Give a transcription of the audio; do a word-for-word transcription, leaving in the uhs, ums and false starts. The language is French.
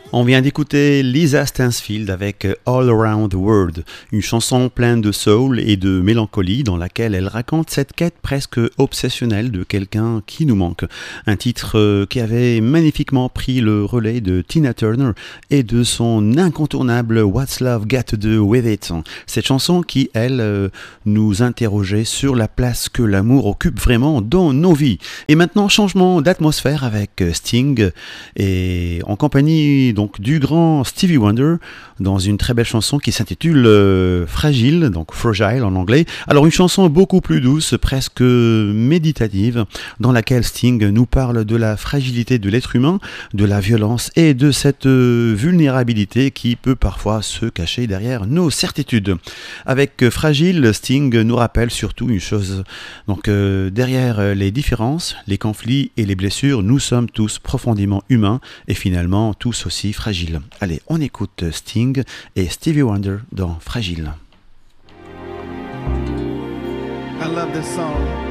On vient d'écouter Lisa Stansfield avec All Around the World, une chanson pleine de soul et de mélancolie dans laquelle elle raconte cette quête presque obsessionnelle de quelqu'un qui nous manque. Un titre qui avait magnifiquement pris le relais de Tina Turner et de son incontournable What's Love Got to Do With It. Cette chanson qui, elle, nous interrogeait sur la place que l'amour occupe vraiment dans nos vies. Et maintenant, changement d'atmosphère avec Sting et en compagnie donc du grand Stevie Wonder dans une très belle chanson qui s'intitule euh, Fragile, donc Fragile en anglais. Alors une chanson beaucoup plus douce, presque méditative, dans laquelle Sting nous parle de la fragilité de l'être humain, de la violence et de cette euh, vulnérabilité qui peut parfois se cacher derrière nos certitudes. Avec euh, Fragile, Sting nous rappelle surtout une chose, donc euh, derrière les différences, les conflits et les blessures, nous sommes tous profondément humains et finalement tous aussi fragile. Allez, on écoute Sting et Stevie Wonder dans Fragile. I love this song.